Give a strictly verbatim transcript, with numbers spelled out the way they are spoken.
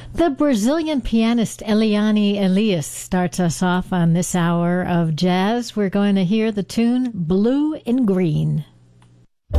The Brazilian pianist Eliane Elias starts us off on this hour of jazz. We're going to hear the tune Blue and Green.